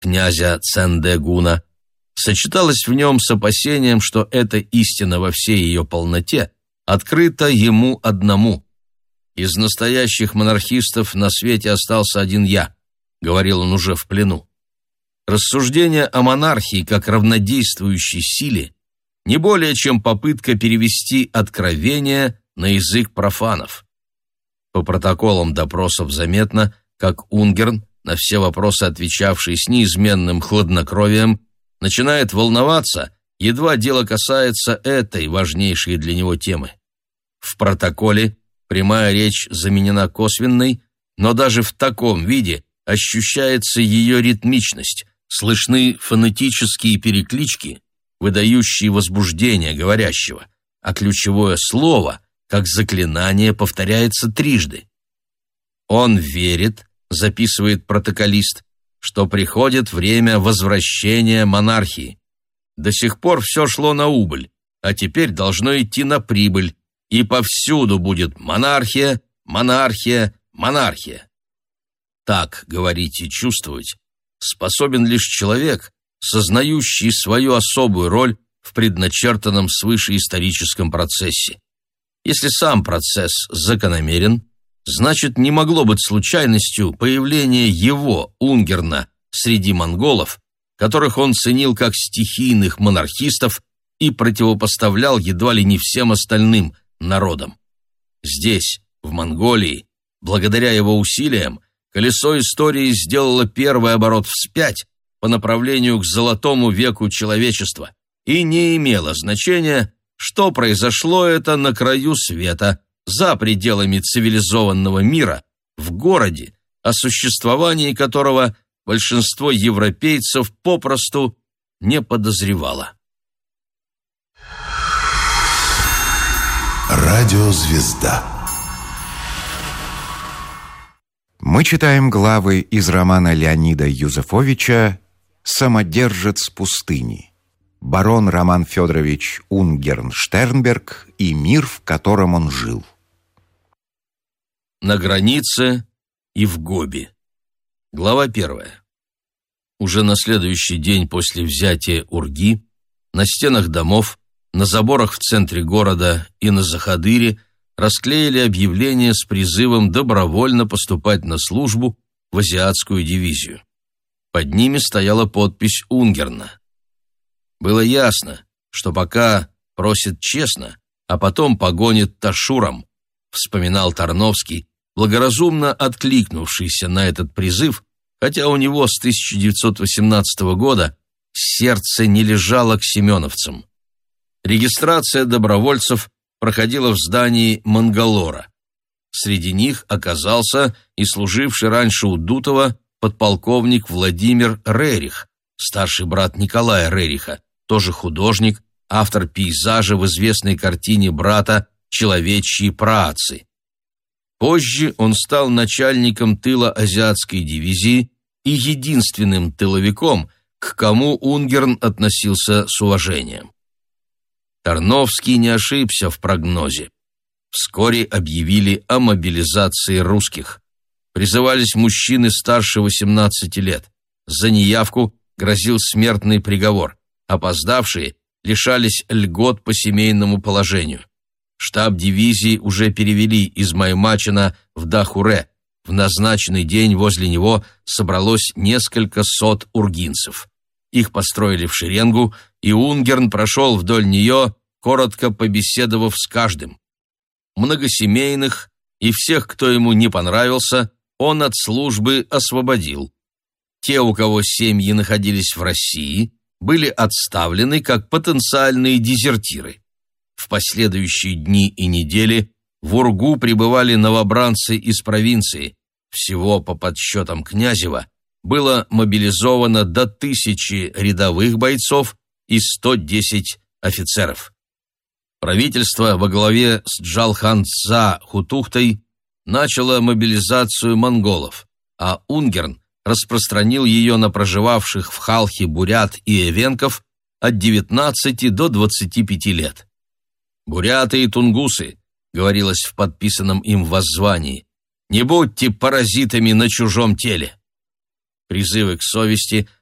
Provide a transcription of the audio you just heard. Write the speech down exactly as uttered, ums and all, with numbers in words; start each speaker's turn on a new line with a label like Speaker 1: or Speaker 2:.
Speaker 1: князя Цен-де-Гуна, сочеталось в нем с опасением, что эта истина во всей ее полноте открыта ему одному. «Из настоящих монархистов на свете остался один я», — говорил он уже в плену. Рассуждение о монархии как равнодействующей силе не более чем попытка перевести откровение на язык профанов. По протоколам допросов заметно, как Унгерн, на все вопросы отвечавший с неизменным хладнокровием, начинает волноваться, едва дело касается этой важнейшей для него темы. В протоколе прямая речь заменена косвенной, но даже в таком виде ощущается ее ритмичность, слышны фонетические переклички, выдающие возбуждение говорящего, а ключевое слово, как заклинание, повторяется трижды. «Он верит», — записывает протоколист, «что приходит время возвращения монархии. До сих пор все шло на убыль, а теперь должно идти на прибыль, и повсюду будет монархия, монархия, монархия». Так говорить и чувствовать способен лишь человек, сознающий свою особую роль в предначертанном свыше историческом процессе. Если сам процесс закономерен, значит, не могло быть случайностью появление его, Унгерна, среди монголов, которых он ценил как стихийных монархистов и противопоставлял едва ли не всем остальным народам. Здесь, в Монголии, благодаря его усилиям, колесо истории сделало первый оборот вспять по направлению к золотому веку человечества, и не имело значения, что произошло это на краю света, за пределами цивилизованного мира, в городе, о существовании которого большинство европейцев попросту не подозревало.
Speaker 2: Радиозвезда.
Speaker 3: Мы читаем главы из романа Леонида Юзефовича «Самодержец пустыни». Барон Роман Федорович Унгерн-Штернберг и мир, в котором он жил.
Speaker 1: На границе и в Гоби. Глава первая. Уже на следующий день после взятия Урги на стенах домов, на заборах в центре города и на Захадыре расклеили объявления с призывом добровольно поступать на службу в азиатскую дивизию. Под ними стояла подпись Унгерна. Было ясно, что пока просит честно, а потом погонит ташуром, вспоминал Тарновский, благоразумно откликнувшийся на этот призыв, хотя у него с тысяча девятьсот восемнадцатого года сердце не лежало к семеновцам. Регистрация добровольцев проходила в здании Мангалора. Среди них оказался и служивший раньше у Дутова подполковник Владимир Рерих, старший брат Николая Рериха, тоже художник, автор пейзажа в известной картине брата «Человечьи праотцы». Позже он стал начальником тыла азиатской дивизии и единственным тыловиком, к кому Унгерн относился с уважением. Тарновский не ошибся в прогнозе. Вскоре объявили о мобилизации русских. Призывались мужчины старше восемнадцати лет. За неявку грозил смертный приговор. Опоздавшие лишались льгот по семейному положению. Штаб дивизии уже перевели из Маймачина в Дахуре. В назначенный день возле него собралось несколько сот ургинцев. Их построили в шеренгу, и Унгерн прошел вдоль нее, коротко побеседовав с каждым. Многосемейных и всех, кто ему не понравился, он от службы освободил. Те, у кого семьи находились в России, были отставлены как потенциальные дезертиры. В последующие дни и недели в Ургу прибывали новобранцы из провинции. Всего, по подсчетам Князева, было мобилизовано до тысячи рядовых бойцов и сто десять офицеров. Правительство во главе с Джалхан-Дза Хутухтой начало мобилизацию монголов, а Унгерн распространил ее на проживавших в Халхе бурят и эвенков от девятнадцати до двадцати пяти лет. «Буряты и тунгусы», — говорилось в подписанном им воззвании, — «не будьте паразитами на чужом теле». Призывы к совести